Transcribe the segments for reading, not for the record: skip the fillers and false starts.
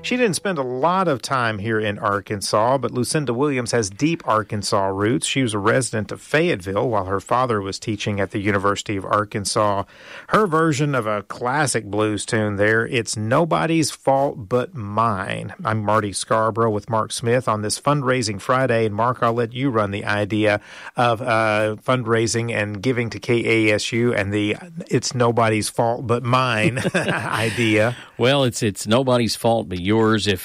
She didn't spend a lot of time here in Arkansas, but Lucinda Williams has deep Arkansas roots. She was a resident of Fayetteville while her father was teaching at the University of Arkansas. Her version of a classic blues tune there, It's Nobody's Fault But Mine. I'm Marty Scarborough with Mark Smith on this Fundraising Friday. And Mark, I'll let you run the idea of fundraising and giving to KASU and the It's Nobody's Fault But Mine idea. Well, it's nobody's fault but yours if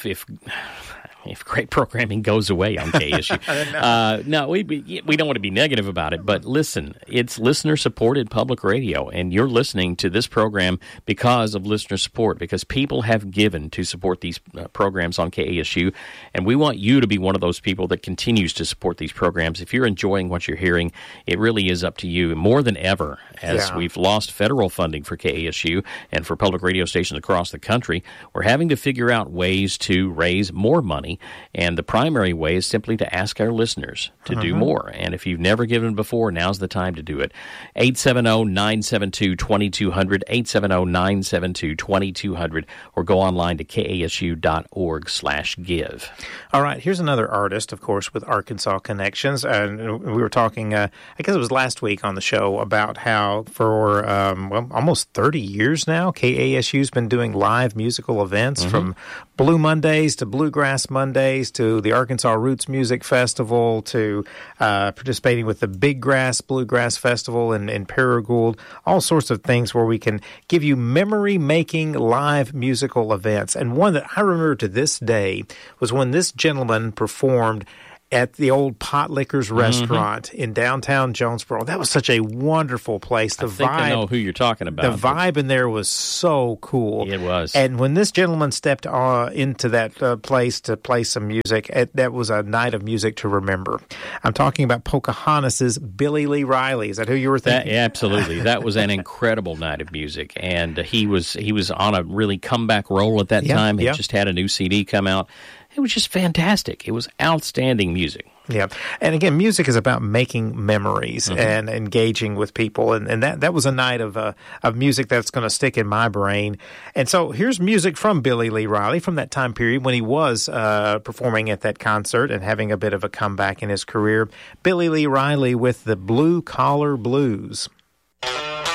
great programming goes away on KSU. No, we don't want to be negative about it, but listen, it's listener-supported public radio, and you're listening to this program because of listener support, because people have given to support these programs on KASU, and we want you to be one of those people that continues to support these programs. If you're enjoying what you're hearing, it really is up to you more than ever, as we've lost federal funding for KASU and for public radio stations across the country. We're having to figure out ways to raise more money. And the primary way is simply to ask our listeners to do more. And if you've never given before, now's the time to do it. 870-972-2200, 870-972-2200, or go online to kasu.org/give. All right, here's another artist, of course, with Arkansas connections. And we were talking, I guess it was last week on the show, about how for almost 30 years now, KASU's been doing live musical events from Blue Mondays to Bluegrass Mondays to the Arkansas Roots Music Festival to participating with the Big Grass Bluegrass Festival in Paragould, all sorts of things where we can give you memory-making live musical events. And one that I remember to this day was when this gentleman performed at the old Pot Liquors restaurant in downtown Jonesboro. That was such a wonderful place. I think I know who you're talking about. The vibe in there was so cool. It was. And when this gentleman stepped into that place to play some music, that was a night of music to remember. I'm talking about Pocahontas's Billy Lee Riley. Is that who you were thinking? Absolutely. That was an incredible night of music. And he was on a really comeback roll at that time. He just had a new CD come out. It was just fantastic. It was outstanding music. Yeah. And again, music is about making memories and engaging with people. And that was a night of music that's going to stick in my brain. And so here's music from Billy Lee Riley from that time period when he was performing at that concert and having a bit of a comeback in his career. Billy Lee Riley with the Blue Collar Blues.